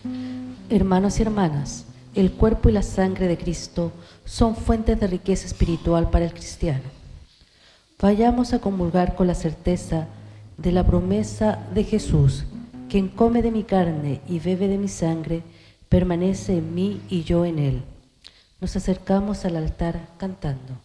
Hermanos y hermanas, el cuerpo y la sangre de Cristo son fuentes de riqueza espiritual para el cristiano. Vayamos a comulgar con la certeza de la promesa de Jesús: quien come de mi carne y bebe de mi sangre, permanece en mí y yo en él. Nos acercamos al altar cantando.